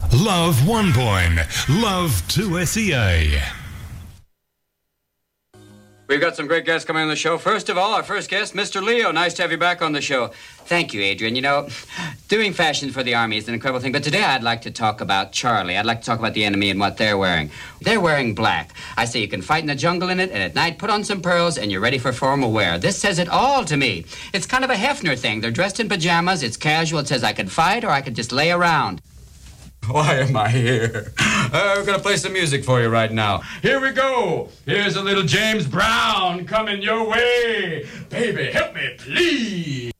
Love 1 Love 2 SEA. We've got some great guests coming on the show. First of all, our first guest, Mr. Leo. Nice to have you back on the show. Thank you, Adrian. You know, doing fashion for the Army is an incredible thing, but today I'd like to talk about Charlie. I'd like to talk about the enemy and what they're wearing. They're wearing black. I say you can fight in the jungle in it, and at night put on some pearls, and you're ready for formal wear. This says it all to me. It's kind of a Hefner thing. They're dressed in pajamas. It's casual. It says I could fight or I could just lay around. Why am I here? We're going to play some music for you right now. Here we go. Here's a little James Brown coming your way. Baby, help me, please.